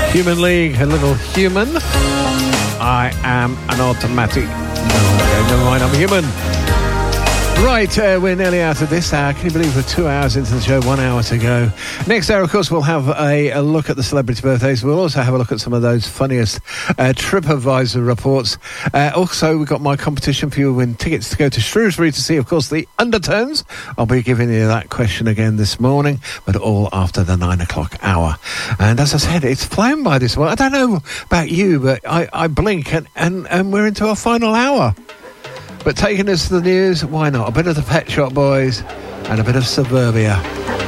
Human League, a little human. I am an automatic. No, okay, never mind, I'm human. Right, we're nearly out of this hour. Can you believe we're 2 hours into the show, 1 hour to go? Next hour, of course, we'll have a look at the celebrity birthdays. We'll also have a look at some of those funniest TripAdvisor reports. Also, we've got my competition for you win tickets to go to Shrewsbury to see, of course, the Undertones. I'll be giving you that question again this morning, but all after the 9 o'clock hour. And as I said, it's flown by this morning. I don't know about you, but I blink and we're into our final hour. But taking us to the news, why not? A bit of the Pet Shop Boys and a bit of Suburbia.